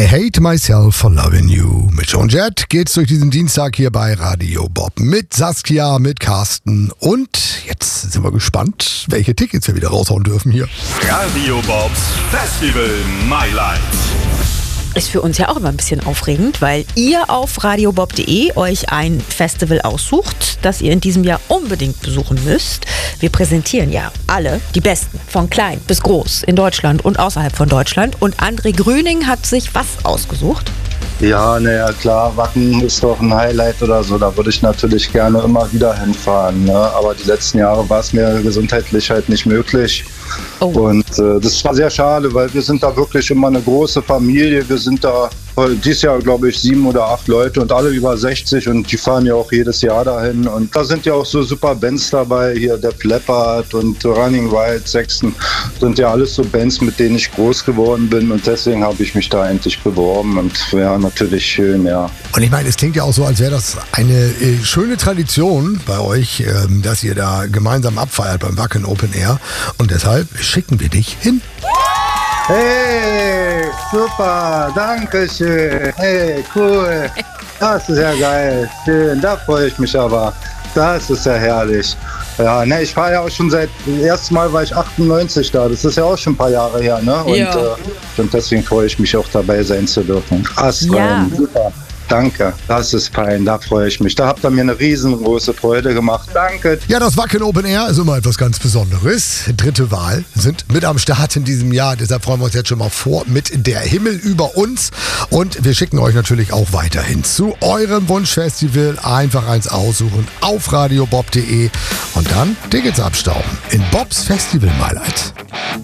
I Hate Myself for Loving You. Mit Joan Jett geht's durch diesen Dienstag hier bei Radio Bob. Mit Saskia, mit Carsten. Und jetzt sind wir gespannt, welche Tickets wir wieder raushauen dürfen hier. Radio Bobs Festival My Life. Ist für uns ja auch immer ein bisschen aufregend, weil ihr auf radiobob.de euch ein Festival aussucht, das ihr in diesem Jahr unbedingt besuchen müsst. Wir präsentieren ja alle die Besten, von klein bis groß, in Deutschland und außerhalb von Deutschland. Und André Grüning hat sich was ausgesucht? Ja, naja, klar, Wacken ist doch ein Highlight oder so. Da würde ich natürlich gerne immer wieder hinfahren. Ne? Aber die letzten Jahre war es mir gesundheitlich halt nicht möglich. Oh. Und das war sehr schade, weil wir sind da wirklich immer eine große Familie. Wir sind da dieses Jahr, glaube ich, 7 oder 8 Leute und alle über 60 und die fahren ja auch jedes Jahr dahin. Und da sind ja auch so super Bands dabei, hier der Leppard und Running Wild, Sexton, sind ja alles so Bands, mit denen ich groß geworden bin und deswegen habe ich mich da endlich beworben und ja, natürlich schön, ja. Und ich meine, es klingt ja auch so, als wäre das eine schöne Tradition bei euch, dass ihr da gemeinsam abfeiert beim Wacken Open Air und deshalb schicken wir dich hin. Hey, super, danke schön. Hey, cool. Das ist ja geil. Schön, da freue ich mich aber. Das ist ja herrlich. Ja, ne, ich fahre ja auch schon erstes Mal war ich 98 da. Das ist ja auch schon ein paar Jahre her, ne? Und, ja. Und deswegen freue ich mich auch dabei sein zu dürfen. Ja. Super. Danke, das ist fein, da freue ich mich. Da habt ihr mir eine riesengroße Freude gemacht. Danke. Ja, das Wacken Open Air ist immer etwas ganz Besonderes. Dritte Wahl sind mit am Start in diesem Jahr. Deshalb freuen wir uns jetzt schon mal vor mit Der Himmel über uns. Und wir schicken euch natürlich auch weiterhin zu eurem Wunschfestival. Einfach eins aussuchen auf radiobob.de und dann Tickets abstauben in Bobs Festival My Life.